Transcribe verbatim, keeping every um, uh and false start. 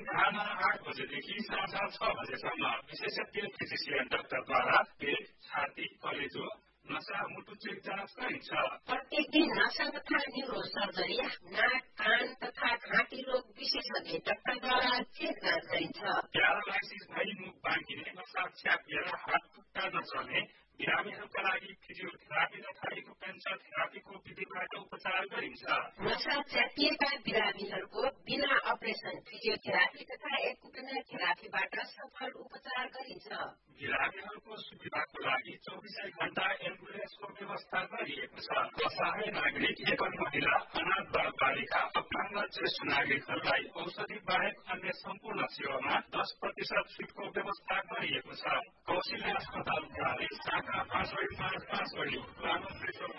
बिहान आठ बजेदेखि साँझ छ बजेसम्म विशेषज्ञ फिजिसियन डाक्टरद्वारा पेट, छाती, कलेजो, नसा, मुटु चेक जाँच गरिन्छ। प्रत्येक दिन नसा तथा न्युरो सर्जरी, नाक, कान तथा घाँटी रोग विशेषज्ञ डाक्टरद्वारा चेक जाँच गरिन्छ। प्यारालाइसिस भई मुख बाँकिने, नसा च्यापिएर हात खुट्टा नचल्ने बिरामीहरूका लागि फिजियोथेरापी तथा एक्युपेन्सर थेरापीको विधिबाट उपचार गरिन्छ। नसा च्यापिएका बिरामीहरूको बिना अपरेसन फिजियोथेरापी तथा एक्युपेन्सर थेरापीबाट सफल उपचार गरिन्छ। बिरामीहरूको सुविधाको लागि चौबिसै घण्टा एम्बुलेन्सको व्यवस्था गरिएको छ। असहाय नागरिक, एवं महिला, अनाथ बाल बालिका, अपाङ्ग ज्येष्ठ नागरिकहरूलाई औषधि बाहेक अन्य सम्पूर्ण सेवामा दस प्रतिशत छुटको व्यवस्था गरिएको छ। कौशल्या अस्पताल शाखा पाँच पाँच